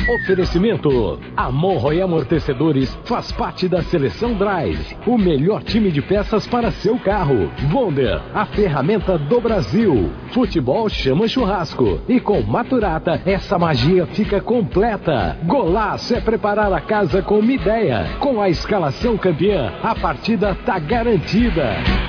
Oferecimento: Amorro e Amortecedores faz parte da Seleção Drive, o melhor time de peças para seu carro. Wonder, a ferramenta do Brasil. Futebol chama churrasco e com Maturata essa magia fica completa. Golaço é preparar a casa com uma ideia. Com a escalação campeã, a partida tá garantida.